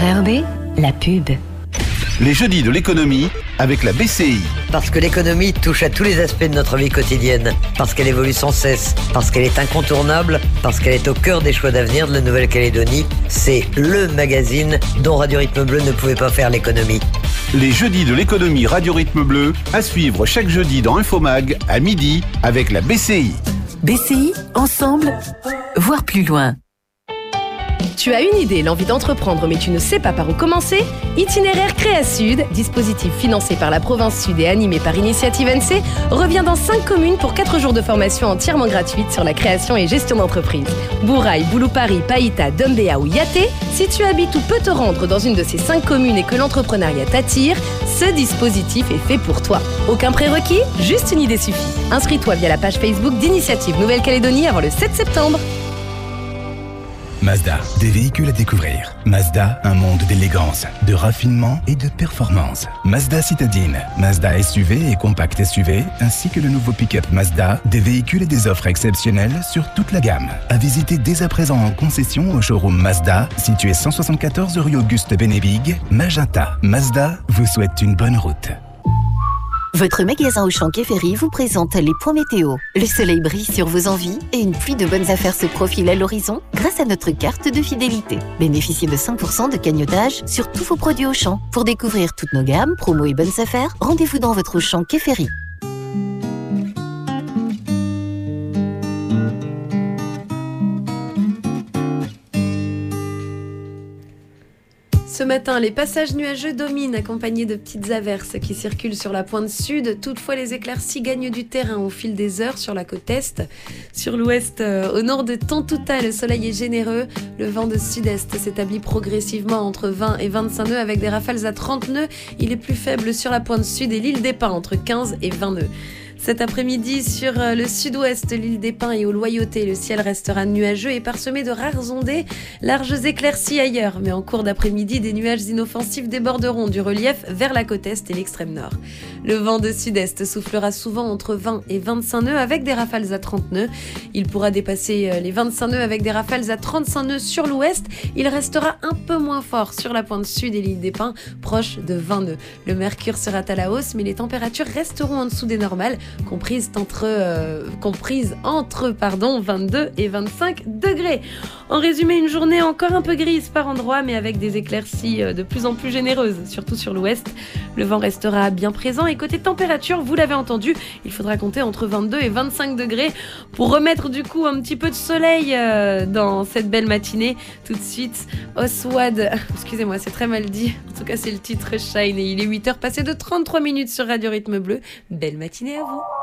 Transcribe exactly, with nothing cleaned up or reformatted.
R R B, la pub. Les jeudis de l'économie avec la B C I. Parce que l'économie touche à tous les aspects de notre vie quotidienne. Parce qu'elle évolue sans cesse. Parce qu'elle est incontournable. Parce qu'elle est au cœur des choix d'avenir de la Nouvelle-Calédonie. C'est LE magazine dont Radio Rythme Bleu ne pouvait pas faire l'économie. Les jeudis de l'économie Radio Rythme Bleu, à suivre chaque jeudi dans Infomag à midi avec la B C I. B C I, ensemble, voir plus loin. Tu as une idée, l'envie d'entreprendre, mais tu ne sais pas par où commencer? Itinéraire Créasud, dispositif financé par la province Sud et animé par Initiative N C, revient dans cinq communes pour quatre jours de formation entièrement gratuite sur la création et gestion d'entreprise. Bourail, Bouloupari, Païta, Dombéa ou Yaté, si tu habites ou peux te rendre dans une de ces cinq communes et que l'entrepreneuriat t'attire, ce dispositif est fait pour toi. Aucun prérequis, juste une idée suffit. Inscris-toi via la page Facebook d'Initiative Nouvelle-Calédonie avant le sept septembre. Mazda, des véhicules à découvrir. Mazda, un monde d'élégance, de raffinement et de performance. Mazda Citadine, Mazda S U V et compact S U V, ainsi que le nouveau pick-up Mazda, des véhicules et des offres exceptionnelles sur toute la gamme. À visiter dès à présent en concession au showroom Mazda, situé cent soixante-quatorze rue Auguste Bénébig, Magenta. Mazda vous souhaite une bonne route. Votre magasin Auchan Quai Ferry vous présente les points météo. Le soleil brille sur vos envies et une pluie de bonnes affaires se profile à l'horizon grâce à notre carte de fidélité. Bénéficiez de cinq pour cent de cagnotage sur tous vos produits Auchan. Pour découvrir toutes nos gammes, promos et bonnes affaires, rendez-vous dans votre Auchan Quai Ferry. Ce matin, les passages nuageux dominent, accompagnés de petites averses qui circulent sur la pointe sud. Toutefois, les éclaircies gagnent du terrain au fil des heures sur la côte est. Sur l'ouest, euh, au nord de Tontouta, le soleil est généreux. Le vent de sud-est s'établit progressivement entre vingt et vingt-cinq nœuds avec des rafales à trente nœuds. Il est plus faible sur la pointe sud et l'île des Pins entre quinze et vingt nœuds. Cet après-midi, sur le sud-ouest, l'île des Pins et au Loyauté, le ciel restera nuageux et parsemé de rares ondées, larges éclaircies ailleurs. Mais en cours d'après-midi, des nuages inoffensifs déborderont du relief vers la côte est et l'extrême nord. Le vent de sud-est soufflera souvent entre vingt et vingt-cinq nœuds avec des rafales à trente nœuds. Il pourra dépasser les vingt-cinq nœuds avec des rafales à trente-cinq nœuds sur l'ouest. Il restera un peu moins fort sur la pointe sud et l'île des Pins, proche de vingt nœuds. Le mercure sera à la hausse, mais les températures resteront en dessous des normales, comprises entre, euh, comprises entre pardon, vingt-deux et vingt-cinq degrés. En résumé, une journée encore un peu grise par endroits, mais avec des éclaircies de plus en plus généreuses, surtout sur l'ouest. Le vent restera bien présent et côté température, vous l'avez entendu, il faudra compter entre vingt-deux et vingt-cinq degrés pour remettre du coup un petit peu de soleil euh, dans cette belle matinée. Tout de suite, Oswald, excusez-moi, c'est très mal dit, en tout cas c'est le titre Shine et il est huit heures passées de trente-trois minutes sur Radio Rythme Bleu. Belle matinée à vous.